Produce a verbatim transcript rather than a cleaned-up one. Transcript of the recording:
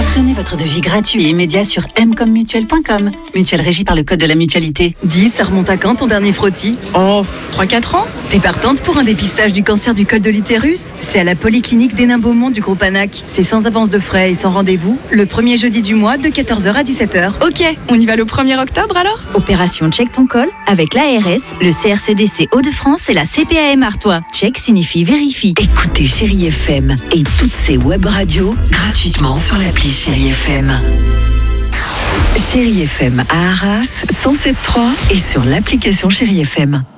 Obtenez votre devis gratuit et immédiat sur m comme mutuelle point com. Mutuelle régie par le code de la mutualité. Dis, ça remonte à quand ton dernier frottis? Oh, trois quatre ans. T'es partante pour un dépistage du cancer du col de l'utérus? C'est à la polyclinique d'Hénin-Beaumont du groupe Anac. C'est sans avance de frais et sans rendez-vous, le premier jeudi du mois de quatorze heures à dix-sept heures. Ok, on y va le premier octobre alors? Opération Check ton col avec l'A R S, le C R C D C Hauts-de-France et la C P A M Artois. Check signifie vérifie. Écoutez Chérie F M et toutes ses web radios gratuitement sur l'appli Chérie F M. Chérie F M à Arras, cent sept trois et sur l'application Chérie F M.